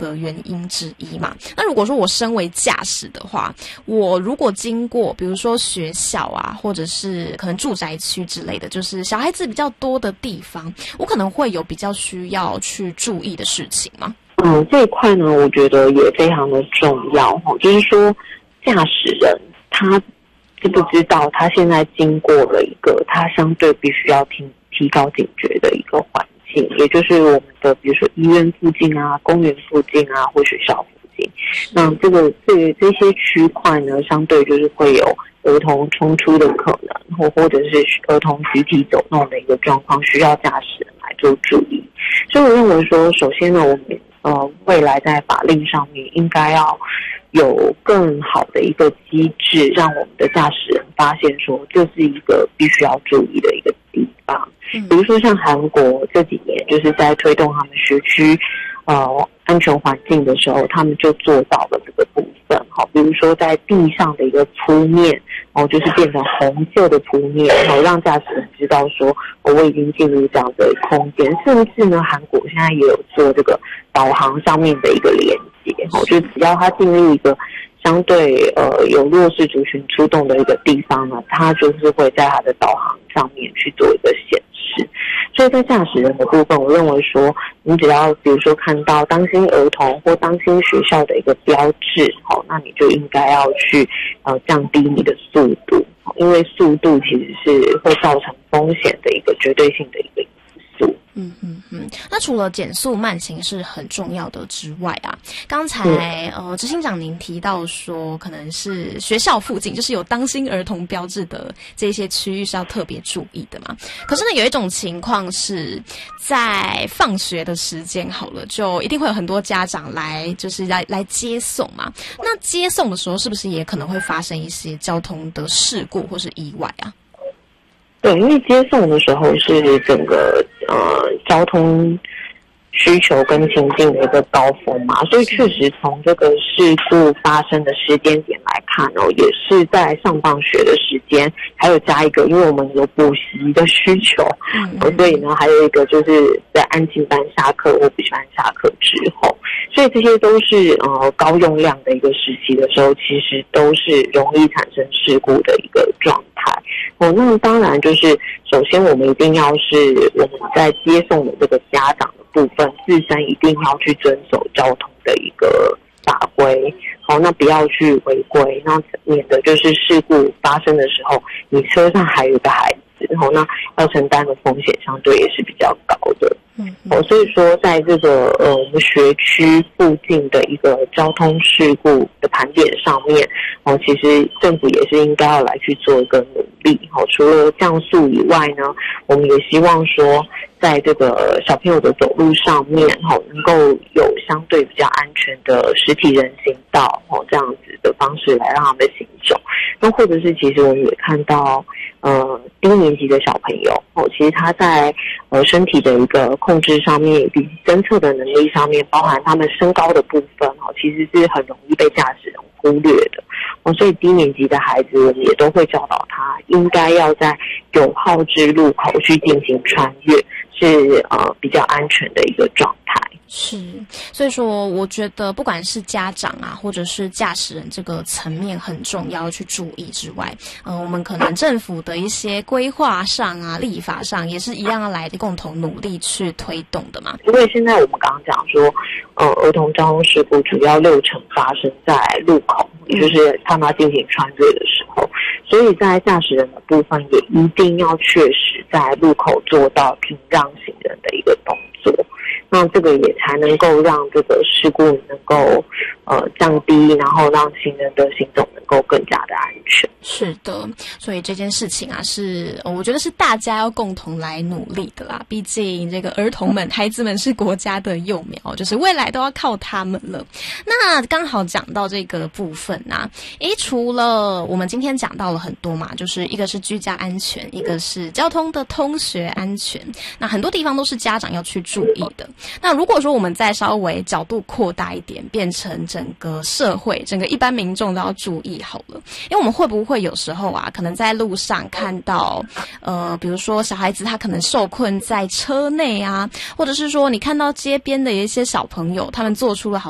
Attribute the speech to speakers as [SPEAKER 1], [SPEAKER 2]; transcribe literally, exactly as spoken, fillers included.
[SPEAKER 1] 的原因之一嘛。那如果说我身为驾驶的话，我如果经过比如说学校啊，或者是可能住宅区之类的，就是小孩子比较多的地方，我可能会有比较需要去注意的事情吗？
[SPEAKER 2] 嗯，这一块呢，我觉得也非常的重要，就是说驾驶人他知不知道他现在经过了一个他相对必须要提提高警觉的一个环境，也就是我们的比如说医院附近啊、公园附近啊或学校附近。那这个这这些区块呢，相对就是会有儿童冲出的可能，或或者是儿童集体走动的一个状况，需要驾驶人来做注意。所以我认为说，首先呢，我们呃未来在法令上面应该要有更好的一个机制，让我们的驾驶人发现说这是一个必须要注意的一个地方。比如说像韩国这几年就是在推动他们学区呃安全环境的时候，他们就做到了这个部分。好，比如说在地上的一个铺面，哦，就是变成红色的铺面，然后让驾驶人知道说，哦，我已经进入这样的空间。甚至呢，韩国现在也有做这个导航上面的一个连接，哦，就只要他进入一个相对呃有弱势族群出动的一个地方呢，他就是会在他的导航上面去做一个显示。所以在驾驶人的部分，我认为说，你只要比如说看到当心儿童或当心学校的一个标志，好，那你就应该要去呃降低你的速度，因为速度其实是会造成风险的一个绝对性的一个因素。
[SPEAKER 1] 嗯嗯嗯，那除了减速慢行是很重要的之外啊，刚才呃执行长您提到说，可能是学校附近就是有当心儿童标志的这些区域是要特别注意的嘛。可是呢，有一种情况是在放学的时间好了，就一定会有很多家长来，就是来来接送嘛。那接送的时候，是不是也可能会发生一些交通的事故或是意外啊？
[SPEAKER 2] 对，因为接送的时候是整个呃交通需求跟情境的一个高峰嘛，所以确实从这个事故发生的时间点来看哦，也是在上放学的时间，还有加一个，因为我们有补习的需求，嗯，所以呢，还有一个就是在安静班下课或补习班下课之后，所以这些都是呃高用量的一个时期的时候，其实都是容易产生事故的一个状态。哦，那当然就是首先我们一定要是我们在接送的这个家长的部分，自身一定要去遵守交通的一个法规，好，那不要去违规，那免得就是事故发生的时候，你车上还有一个孩子，然后那要承担的风险相对也是比较高的。嗯，哦，所以说在这个呃我们学区附近的一个交通事故的盘点上面，哦，其实政府也是应该要来去做一个努力。哦，除了降速以外呢，我们也希望说，在这个小朋友的走路上面，哦，能够有相对比较安全的实体人行道，哦，这样子的方式来让他们行走。那或者是其实我们也看到，呃，低年级的小朋友，哦，其实他在呃身体的一个控制上面以及侦测的能力上面，包含他们身高的部分，哦，其实是很容易被驾驶人忽略的。哦，所以低年级的孩子，我们也都会教导他，应该要在有号之路口去进行穿越，是呃比较安全的一个状态。
[SPEAKER 1] 是，所以说我觉得不管是家长啊，或者是驾驶人这个层面很重要去注意之外，呃，我们可能政府的一些规划上啊、立法上也是一样要来共同努力去推动的嘛。
[SPEAKER 2] 因为现在我们刚刚讲说，呃，儿童交通事故主要六成发生在路口，也就是他们要进行穿越的时候，所以在驾驶人的部分也一定要确实在路口做到停让行人的一个动作。那这个也才能够让这个事故能够呃降低，然后让行人的行走能够更加的安全。
[SPEAKER 1] 是的，所以这件事情啊，是我觉得是大家要共同来努力的啦。毕竟这个儿童们、孩子们是国家的幼苗，就是未来都要靠他们了。那刚好讲到这个部分啊，诶，除了我们今天讲到了很多嘛，就是一个是居家安全，一个是交通的通学安全，那很多地方都是家长要去注意的。那如果说我们再稍微角度扩大一点，变成整个社会、整个一般民众都要注意好了，因为我们会不会有时候啊，可能在路上看到，呃，比如说小孩子他可能受困在车内啊，或者是说你看到街边的一些小朋友，他们做出了好